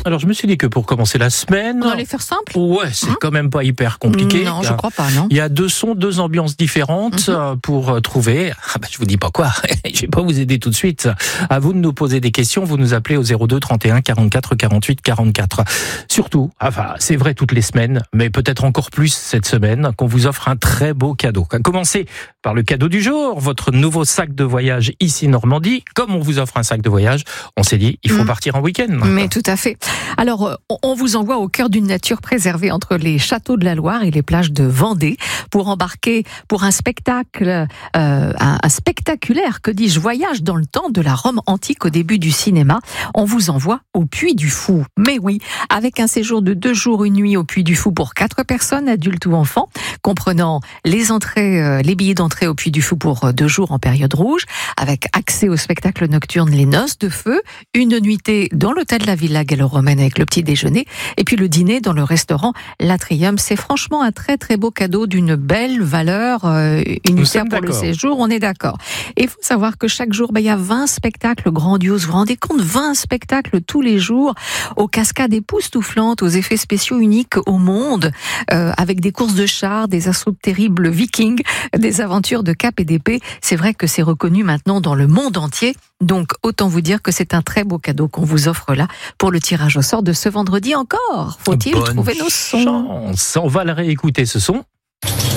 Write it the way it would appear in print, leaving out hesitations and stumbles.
Alors je me suis dit que pour commencer la semaine... On allait faire simple. Ouais, c'est quand même pas hyper compliqué. Non, je crois pas, non. Il y a 2 sons, 2 ambiances différentes pour trouver... je vous dis pas quoi, je vais pas vous aider tout de suite. À vous de nous poser des questions, vous nous appelez au 02 31 44 48 44. Surtout, c'est vrai toutes les semaines, mais peut-être encore plus cette semaine, qu'on vous offre un très beau cadeau. À commencer par le cadeau du jour, votre nouveau sac de voyage ici Normandie. Comme on vous offre un sac de voyage, on s'est dit, il faut partir en week-end. Mais tout à fait. Alors, on vous envoie au cœur d'une nature préservée entre les châteaux de la Loire et les plages de Vendée pour embarquer pour un spectacle, un spectaculaire, que dis-je, voyage dans le temps de la Rome antique au début du cinéma. On vous envoie au Puy du Fou. Mais oui, avec un séjour de 2 jours, 1 nuit au Puy du Fou pour 4 personnes, adultes ou enfants, comprenant les entrées, les billets d'entrée au Puy du Fou pour 2 jours en période rouge, avec accès au spectacle nocturne Les Noces de Feu, une nuitée dans l'hôtel de la Villa Gallo-Romaine avec le petit déjeuner, et puis le dîner dans le restaurant L'Atrium. C'est franchement un très très beau cadeau d'une belle valeur unitaire pour le séjour, on est d'accord. Et il faut savoir que chaque jour, il y a 20 spectacles grandioses. Vous vous rendez compte, 20 spectacles tous les jours, aux cascades époustouflantes, aux effets spéciaux uniques au monde, avec des courses de chars, des assauts terribles vikings, des aventures de cap et d'épée. C'est vrai que c'est reconnu maintenant dans le monde entier. Donc, autant vous dire que c'est un très beau cadeau qu'on vous offre là pour le tirage au sort de ce vendredi encore. Faut-il trouver nos sons? On va le réécouter, ce son.